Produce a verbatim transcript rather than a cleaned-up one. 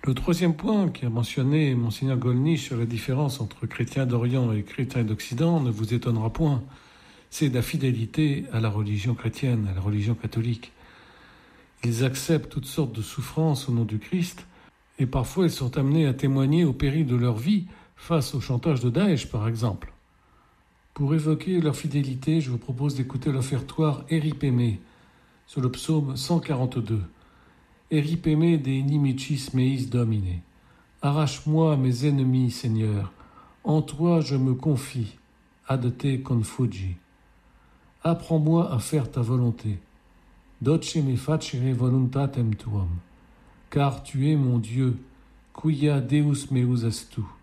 Le troisième point qu'a mentionné Monseigneur Gollnisch sur la différence entre chrétiens d'Orient et chrétiens d'Occident ne vous étonnera point. C'est la fidélité à la religion chrétienne, à la religion catholique. Ils acceptent toutes sortes de souffrances au nom du Christ et parfois ils sont amenés à témoigner au péril de leur vie face au chantage de Daesh, par exemple. Pour évoquer leur fidélité, je vous propose d'écouter l'offertoire Eripémé sur le psaume cent quarante-deux. Eripémé de inimicis meis domine. Arrache-moi à mes ennemis, Seigneur. En toi je me confie. Ad te confugi. Apprends-moi à faire ta volonté. Docce me facere voluntatem tuam. Car tu es mon Dieu. Quia Deus meus est tu.